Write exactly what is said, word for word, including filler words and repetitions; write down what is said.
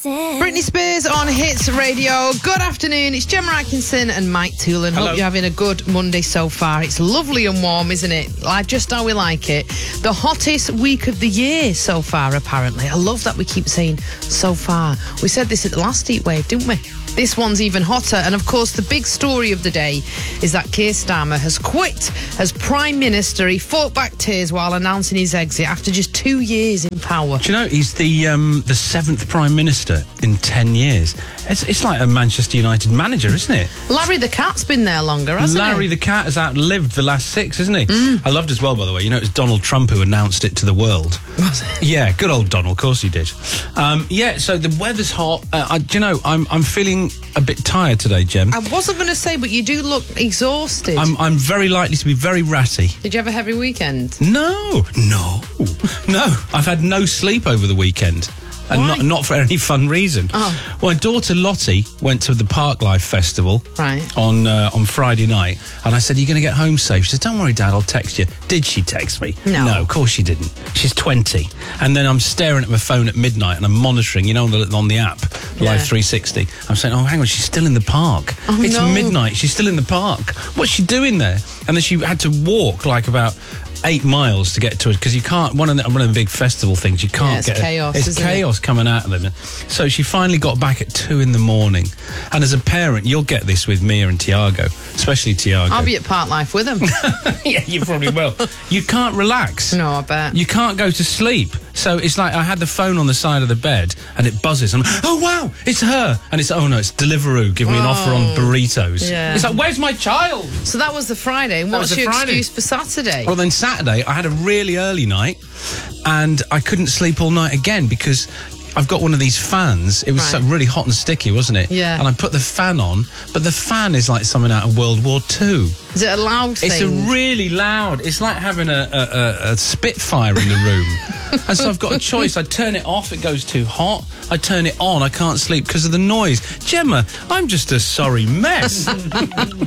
sin. Britney Spears on Hits Radio. Good afternoon, it's Gemma Atkinson and Mike Toolan. Hello. Hope you're having a good Monday so far. It's lovely and warm, isn't it? Like just how we like it. The hottest week of the year so far, apparently. I love that we keep saying so far. We said this at the last heat wave, didn't we? This one's even hotter. And of course, the big story of the day is that Keir Starmer has quit as Prime Minister. He fought back tears while announcing his exit after just two years in power. Do you know, he's the um, the seventh Prime Minister in ten years. It's, it's like a Manchester United manager, isn't it? Larry the Cat's been there longer, hasn't Larry he? the Cat has outlived the last six, hasn't he? Mm. I loved as well, by the way, you know, it was Donald Trump who announced it to the world. Was it? Yeah, good old Donald, of course he did. Um, yeah, so the weather's hot. Uh, I, do you know, I'm, I'm feeling a bit tired today, Jem. I wasn't going to say, but you do look exhausted. I'm, I'm very likely to be very ratty. Did you have a heavy weekend? No, no, no. I've had no sleep over the weekend. And Why? not not for any fun reason. Oh. Well, my daughter Lottie went to the Parklife Festival Right. on uh, on Friday night, and I said, "Are you going to get home safe?" She said, "Don't worry, Dad, I'll text you." Did she text me? No. No, of course she didn't. She's twenty, and then I'm staring at my phone at midnight, and I'm monitoring, you know, on the, on the app, Yeah. Live three sixty. I'm saying, "Oh, hang on, she's still in the park. Oh, it's no. midnight. She's still in the park. What's she doing there?" And then she had to walk like about eight miles to get to it, because you can't, one of the, one of the big festival things, you can't Yeah, it's get chaos, it's isn't chaos coming out of them. So she finally got back at two in the morning, and as a parent you'll get this with Mia and Tiago, especially Tiago. I'll be at Parklife with him. Yeah, you probably will. You can't relax. No, I bet. You can't go to sleep. So it's like I had the phone on the side of the bed and it buzzes. And I'm, oh, wow, it's her. And it's, oh, no, it's Deliveroo. Give me an offer on burritos. Yeah. It's like, where's my child? So that was the Friday. And what's was the your Friday. excuse for Saturday? Well, then Saturday, I had a really early night and I couldn't sleep all night again because I've got one of these fans. It was Right. so really hot and sticky, wasn't it? Yeah. And I put the fan on, but the fan is like something out of World War Two. Is it a loud thing? It's a really loud. It's like having a, a, a, a Spitfire in the room. And so I've got a choice. I turn it off, it goes too hot. I turn it on, I can't sleep because of the noise. Gemma, I'm just a sorry mess.